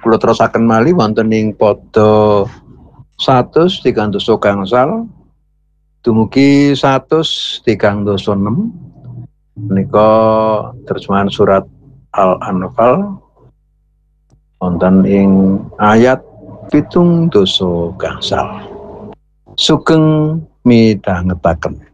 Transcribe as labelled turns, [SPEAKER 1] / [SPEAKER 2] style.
[SPEAKER 1] Kula terusaken malih wonten ing pada 100 tigantosa gangsal dumugi 100 tigantosa 6 menika terjemahan surat Al-Anfal wonten ing ayat 7 gangsal. Sugeng midhangetaken.